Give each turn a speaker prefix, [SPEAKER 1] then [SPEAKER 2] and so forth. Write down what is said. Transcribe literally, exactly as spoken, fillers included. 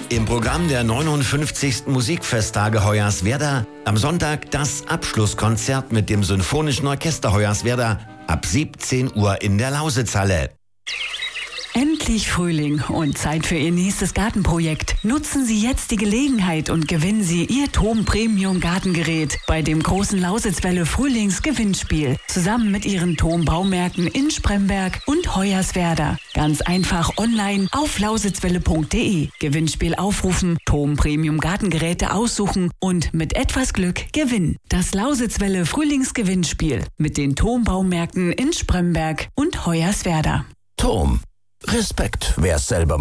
[SPEAKER 1] Im Programm der neunundfünfzigsten Musikfesttage Hoyerswerda am Sonntag das Abschlusskonzert mit dem Sinfonischen Orchester Hoyerswerda ab siebzehn Uhr in der Lausitzhalle.
[SPEAKER 2] Endlich Frühling und Zeit für Ihr nächstes Gartenprojekt. Nutzen Sie jetzt die Gelegenheit und gewinnen Sie Ihr Thom Premium Gartengerät bei dem großen Lausitzwelle Frühlingsgewinnspiel. Zusammen mit Ihren Thom Baumärkten in Spremberg und Hoyerswerda. Ganz einfach online auf lausitzwelle punkt de. Gewinnspiel aufrufen, Thom Premium Gartengeräte aussuchen und mit etwas Glück gewinnen. Das Lausitzwelle Frühlingsgewinnspiel mit den Thom Baumärkten in Spremberg und Hoyerswerda.
[SPEAKER 3] Thom. Respekt, wer's selber